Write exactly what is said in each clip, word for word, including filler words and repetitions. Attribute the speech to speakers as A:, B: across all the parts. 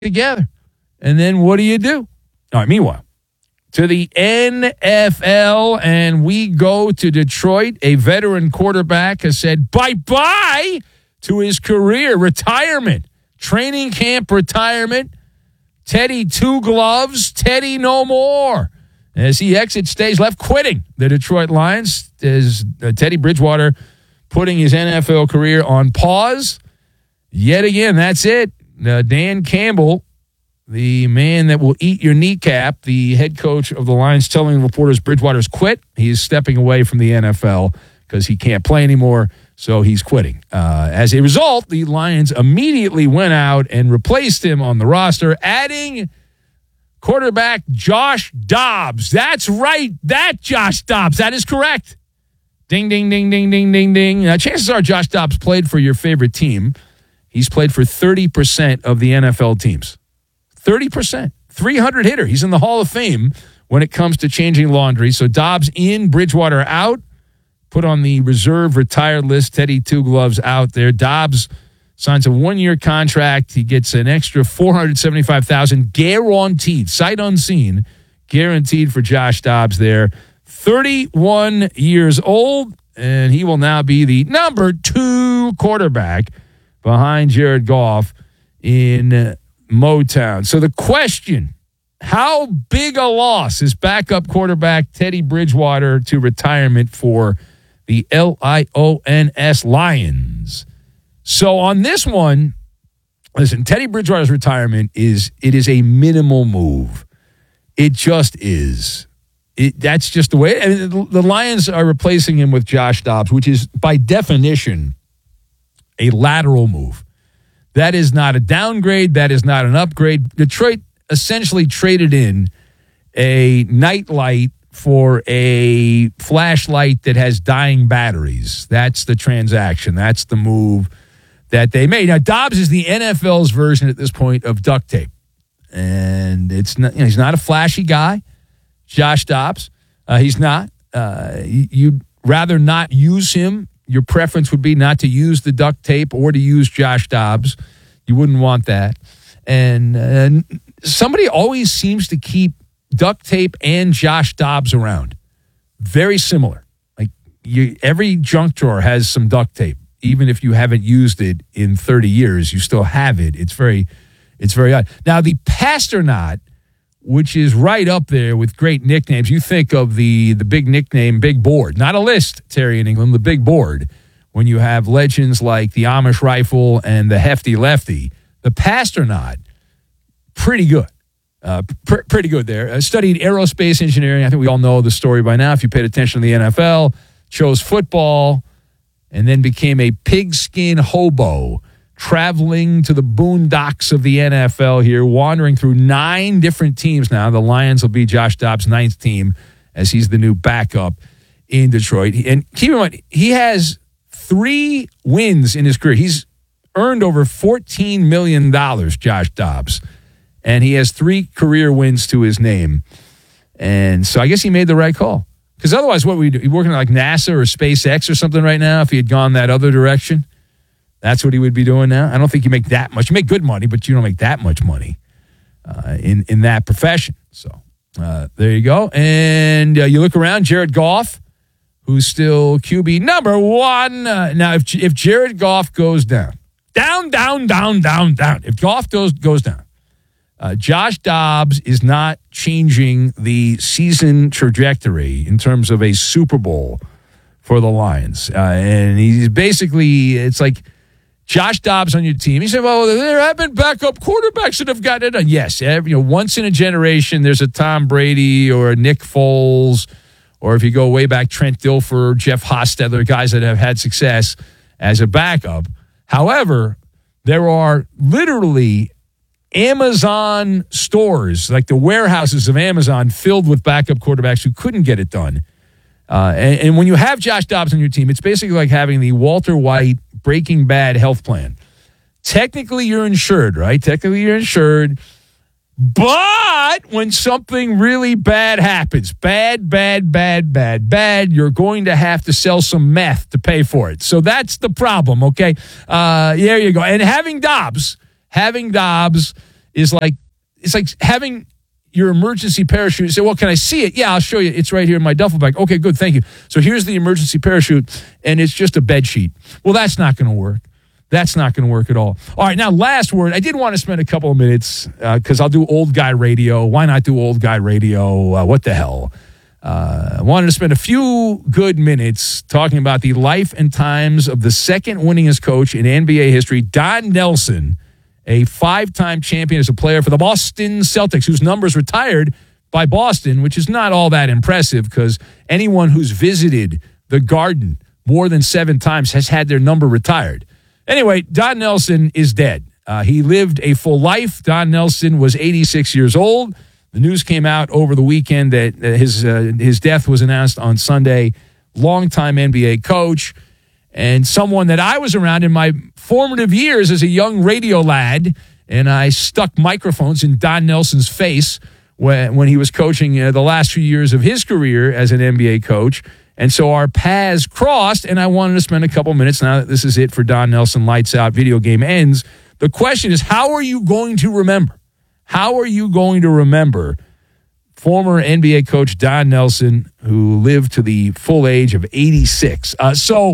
A: together. And then what do you do? All right, meanwhile, to the N F L, and we go to Detroit. A veteran quarterback has said bye-bye to his career, retirement, training camp retirement. Teddy two gloves, Teddy no more. As he exits stage left, quitting the Detroit Lions, is uh, Teddy Bridgewater putting his N F L career on pause. Yet again, that's it. Uh, Dan Campbell, the man that will eat your kneecap, the head coach of the Lions, telling reporters Bridgewater's quit. He's stepping away from the N F L because he can't play anymore, so he's quitting. Uh, as a result, the Lions immediately went out and replaced him on the roster, adding quarterback Josh Dobbs. That's right, that Josh Dobbs. That is correct. Ding, ding, ding, ding, ding, ding, ding. Now, chances are Josh Dobbs played for your favorite team. He's played for thirty percent of the N F L teams. thirty percent. three hundred hitter. He's in the Hall of Fame when it comes to changing laundry. So Dobbs in, Bridgewater out. Put on the reserve retired list. Teddy Two Gloves out there. Dobbs signs a one-year contract. He gets an extra four hundred seventy-five thousand dollars guaranteed, sight unseen, guaranteed for Josh Dobbs there. thirty-one years old, and he will now be the number two quarterback behind Jared Goff in Motown. So the question, how big a loss is backup quarterback Teddy Bridgewater to retirement for the L I O N S Lions? So on this one, listen, Teddy Bridgewater's retirement is, it is a minimal move. It just is. It, that's just the way. I mean, the, the Lions are replacing him with Josh Dobbs, which is by definition a lateral move. That is not a downgrade. That is not an upgrade. Detroit essentially traded in a nightlight for a flashlight that has dying batteries. That's the transaction. That's the move that they made. Now, Dobbs is the N F L's version at this point of duct tape. And it's not, you know, he's not a flashy guy, Josh Dobbs. Uh, he's not. Uh, you'd rather not use him. Your preference would be not to use the duct tape or to use Josh Dobbs. You wouldn't want that. And uh, somebody always seems to keep duct tape and Josh Dobbs around. Very similar. Like you, every junk drawer has some duct tape. Even if you haven't used it in thirty years, you still have it. It's very, it's very odd. Now, the Pasternaut, which is right up there with great nicknames. You think of the the big nickname, Big Board. Not a list, Terry in England, the Big Board. When you have legends like the Amish Rifle and the Hefty Lefty, the Pasternaut, pretty good. Uh, pr- pretty good there. I studied aerospace engineering. I think we all know the story by now if you paid attention to the N F L. Chose football and then became a pigskin hobo, traveling to the boondocks of the N F L here, wandering through nine different teams now. The Lions will be Josh Dobbs' ninth team as he's the new backup in Detroit. And keep in mind, he has three wins in his career. He's earned over fourteen million dollars, Josh Dobbs, and he has three career wins to his name. And so I guess he made the right call. Because otherwise, what would we do? He's working at like NASA or SpaceX or something right now if he had gone that other direction. That's what he would be doing now. I don't think you make that much. You make good money, but you don't make that much money uh, in, in that profession. So uh, there you go. And uh, you look around, Jared Goff, who's still Q B number one. Uh, now, if if Jared Goff goes down, down, down, down, down, down. If Goff goes, goes down, uh, Josh Dobbs is not changing the season trajectory in terms of a Super Bowl for the Lions. Uh, and he's basically, it's like, Josh Dobbs on your team. He said, well, there have been backup quarterbacks that have gotten it done. Yes, every, you know, once in a generation, there's a Tom Brady or a Nick Foles, or if you go way back, Trent Dilfer, Jeff Hostetler, guys that have had success as a backup. However, there are literally Amazon stores, like the warehouses of Amazon, filled with backup quarterbacks who couldn't get it done. Uh, and, and when you have Josh Dobbs on your team, it's basically like having the Walter White Breaking Bad health plan. Technically, you're insured, right? Technically, you're insured. But when something really bad happens, bad, bad, bad, bad, bad, you're going to have to sell some meth to pay for it. So that's the problem, okay? Uh, there you go. And having Dobbs, having Dobbs is like, it's like having your emergency parachute. You say, well, can I see it? Yeah, I'll show you. It's right here in my duffel bag. Okay, good, thank you. So here's the emergency parachute, and it's just a bed sheet. Well, that's not going to work. That's not going to work at all. All right, now, last word. I did want to spend a couple of minutes, because uh, I'll do old guy radio. Why not do old guy radio? Uh, what the hell? Uh, I wanted to spend a few good minutes talking about the life and times of the second winningest coach in N B A history, Don Nelson, a five-time champion as a player for the Boston Celtics, whose numbers retired by Boston, which is not all that impressive because anyone who's visited the Garden more than seven times has had their number retired. Anyway, Don Nelson is dead. Uh, he lived a full life. Don Nelson was eighty-six years old. The news came out over the weekend that his uh, his death was announced on Sunday. Longtime N B A coach and someone that I was around in my formative years as a young radio lad, and I stuck microphones in Don Nelson's face when, when he was coaching uh, the last few years of his career as an N B A coach. And so our paths crossed, and I wanted to spend a couple minutes, now that this is it for Don Nelson, lights out, video game ends. The question is, how are you going to remember? How are you going to remember former N B A coach Don Nelson, who lived to the full age of eighty-six? Uh, so,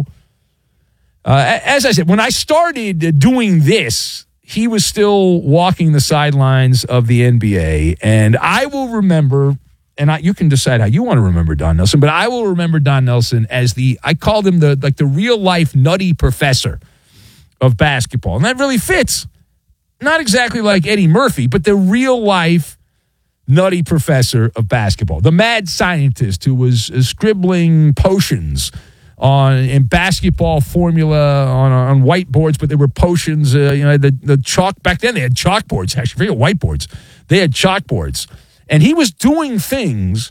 A: uh, as I said, when I started doing this, he was still walking the sidelines of the N B A, and I will remember, and I, you can decide how you want to remember Don Nelson, but I will remember Don Nelson as the, I called him the like the real-life nutty professor of basketball, and that really fits. Not exactly like Eddie Murphy, but the real-life nutty professor of basketball, the mad scientist who was uh, scribbling potions on in basketball formula on on whiteboards, but they were potions. Uh, you know, the the chalk back then they had chalkboards. Actually, forget whiteboards. They had chalkboards, and he was doing things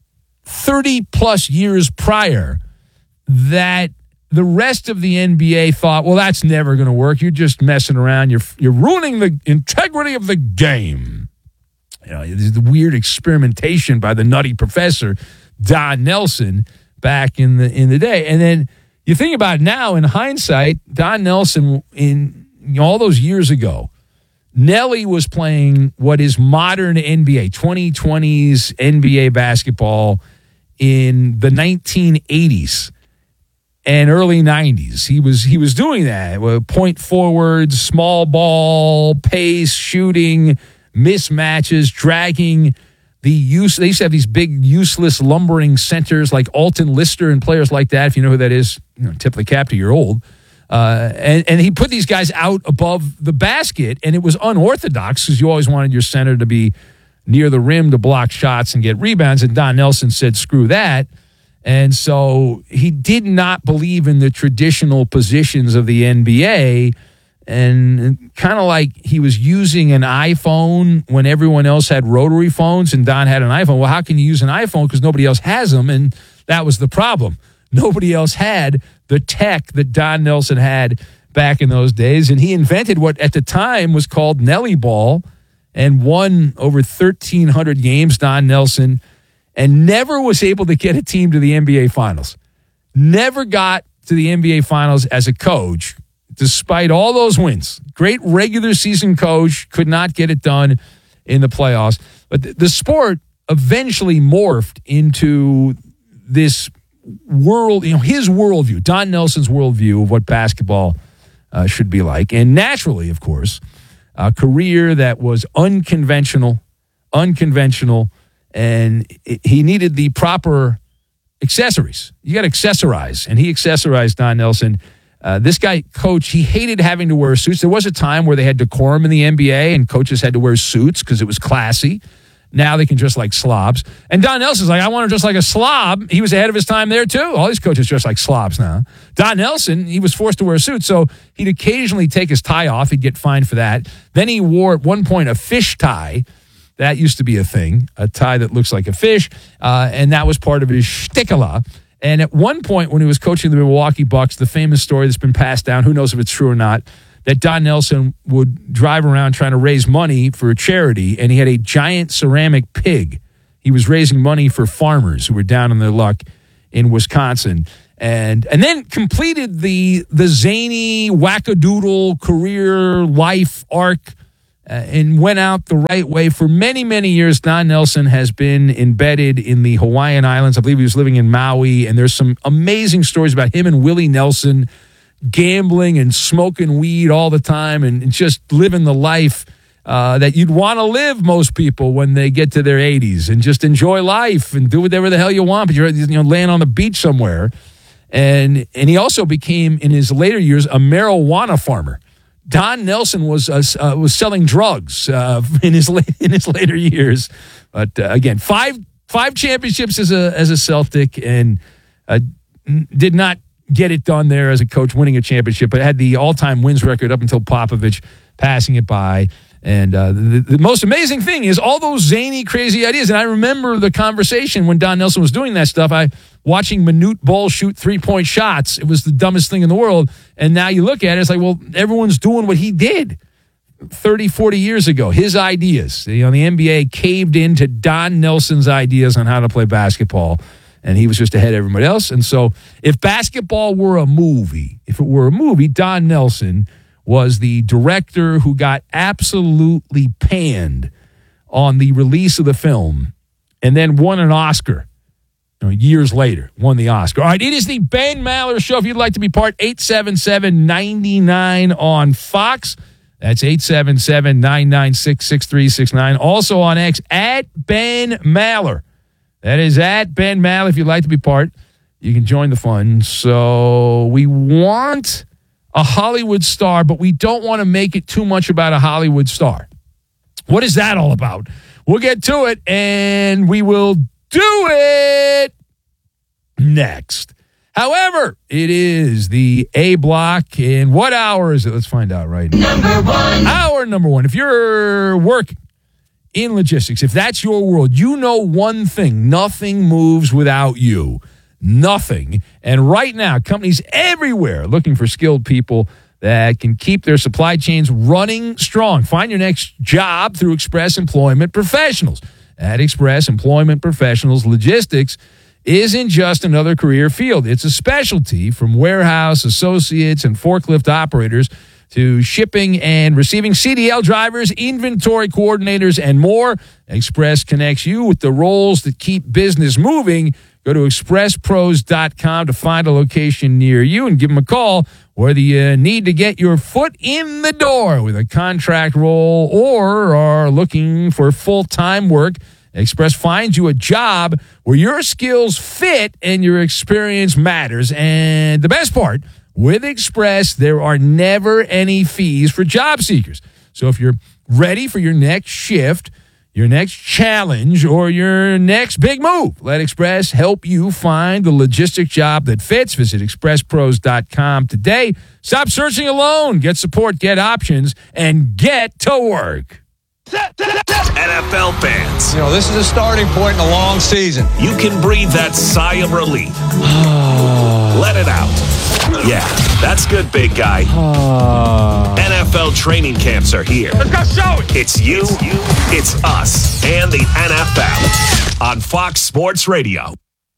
A: thirty plus years prior that the rest of the N B A thought, well, that's never going to work. You're just messing around. You're you're ruining the integrity of the game. You know, the weird experimentation by the nutty professor Don Nelson back in the in the day. And then you think about it now in hindsight, Don Nelson in you know, all those years ago, Nelly was playing what is modern N B A, twenty twenties N B A basketball in the nineteen eighties and early nineties. He was he was doing that. Point forwards, small ball, pace, shooting, mismatches, dragging the use. They used to have these big, useless, lumbering centers like Alton Lister and players like that. If you know who that is, you know, tip the cap to your old. Uh, and, and he put these guys out above the basket, and it was unorthodox because you always wanted your center to be near the rim to block shots and get rebounds. And Don Nelson said, screw that. And so he did not believe in the traditional positions of the N B A, and kind of like he was using an iPhone when everyone else had rotary phones and Don had an iPhone. Well, how can you use an iPhone because nobody else has them? And that was the problem. Nobody else had the tech that Don Nelson had back in those days. And he invented what at the time was called Nelly Ball and won over thirteen hundred games, Don Nelson, and never was able to get a team to the N B A Finals. Never got to the N B A Finals as a coach, despite all those wins. Great regular season coach, could not get it done in the playoffs. But the sport eventually morphed into this world, you know, his worldview, Don Nelson's worldview of what basketball uh, should be like. And naturally, of course, a career that was unconventional, unconventional, and it, he needed the proper accessories. You got to accessorize, and he accessorized Don Nelson. Uh, this guy, coach, he hated having to wear suits. There was a time where they had decorum in the N B A, and coaches had to wear suits because it was classy. Now they can dress like slobs. And Don Nelson's like, I want to dress like a slob. He was ahead of his time there, too. All these coaches dress like slobs now. Don Nelson, he was forced to wear a suit, so he'd occasionally take his tie off. He'd get fined for that. Then he wore, at one point, a fish tie. That used to be a thing, a tie that looks like a fish, uh, and that was part of his shtickala. And at one point, when he was coaching the Milwaukee Bucks, the famous story that's been passed down, who knows if it's true or not, that Don Nelson would drive around trying to raise money for a charity, and he had a giant ceramic pig. He was raising money for farmers who were down on their luck in Wisconsin, and and then completed the the zany wackadoodle career life arc and went out the right way. For many, many years, Don Nelson has been embedded in the Hawaiian Islands. I believe he was living in Maui, and there's some amazing stories about him and Willie Nelson gambling and smoking weed all the time and just living the life uh, that you'd want to live, most people, when they get to their eighties, and just enjoy life and do whatever the hell you want, but you're you know laying on the beach somewhere. And and he also became, in his later years, a marijuana farmer. Don Nelson was uh, uh, was selling drugs uh, in his late, in his later years, but uh, again, five five championships as a as a Celtic, and uh, did not get it done there as a coach, winning a championship, but had the all time wins record up until Popovich passing it by. And uh, the, the most amazing thing is all those zany, crazy ideas. And I remember the conversation when Don Nelson was doing that stuff. I watching Manute Bol shoot three-point shots. It was the dumbest thing in the world. And now you look at it, it's like, well, everyone's doing what he did thirty, forty years ago. His ideas. You know, the N B A caved into Don Nelson's ideas on how to play basketball. And he was just ahead of everybody else. And so if basketball were a movie, if it were a movie, Don Nelson was the director who got absolutely panned on the release of the film and then won an Oscar you know, years later, won the Oscar. All right, it is the Ben Maller Show. If you'd like to be part, eight seven seven, nine nine on Fox. That's eight seven seven, nine nine six, six three six nine. Also on X, at Ben Maller. That is at Ben Maller. If you'd like to be part, you can join the fun. So we want a Hollywood star, but we don't want to make it too much about a Hollywood star. What is that all about? We'll get to it, and we will do it next. However, it is the A block, and what hour is it? Let's find out right now. Number one. Hour number one. If you're working in logistics, if that's your world, you know one thing: nothing moves without you. Nothing. And right now, companies everywhere are looking for skilled people that can keep their supply chains running strong. Find your next job through Express Employment Professionals. At Express Employment Professionals, logistics isn't just another career field. It's a specialty, from warehouse associates and forklift operators to shipping and receiving C D L drivers, inventory coordinators, and more. Express connects you with the roles that keep business moving. Go to express pros dot com to find a location near you and give them a call, whether you need to get your foot in the door with a contract role or are looking for full-time work. Express finds you a job where your skills fit and your experience matters. And the best part, with Express, there are never any fees for job seekers. So if you're ready for your next shift, your next challenge, or your next big move, let Express help you find the logistic job that fits. Visit express pros dot com today. Stop searching alone. Get support, get options, and get to work.
B: N F L fans,
C: you know, this is a starting point in a long season.
B: You can breathe that sigh of relief. Let it out. Yeah, that's good, big guy. N F L training camps are here.
A: Let's go show it.
B: It's you, it's you, it's us, and the N F L on Fox Sports Radio.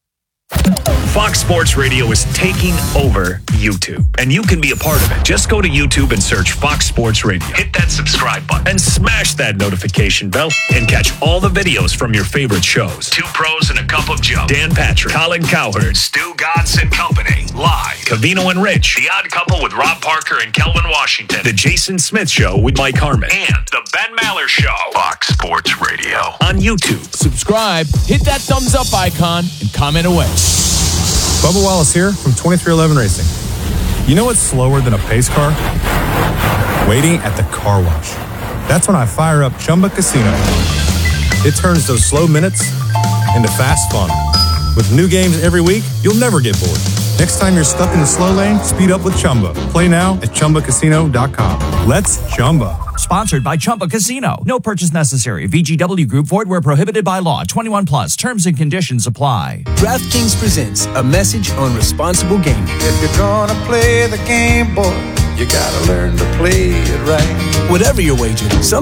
B: Fox Sports Radio is taking over YouTube, and you can be a part of it. Just go to YouTube and search Fox Sports Radio. Hit that subscribe button and smash that notification bell and catch all the videos from your favorite shows. Two Pros and a Cup of Joe. Dan Patrick, Colin Cowherd, Stu Godson and Company. Live. Covino and Rich. The Odd Couple with Rob Parker and Kelvin Washington. The Jason Smith Show with Mike Harmon. And The Ben Maller Show. Fox Sports Radio. On YouTube.
D: Subscribe, hit that thumbs up icon, and comment away.
E: Bubba Wallace here from twenty-three eleven Racing. You know what's slower than a pace car? Waiting at the car wash. That's when I fire up Chumba Casino. It turns those slow minutes into fast fun. With new games every week, you'll never get bored. Next time you're stuck in the slow lane, speed up with Chumba. Play now at chumba casino dot com. Let's Chumba.
F: Sponsored by Chumba Casino. No purchase necessary. V G W Group. Void where prohibited by law. twenty-one plus. Terms and conditions apply.
G: DraftKings presents a message on responsible gaming.
H: If you're gonna play the game, boy, you gotta learn to play it right.
G: Whatever your wager, some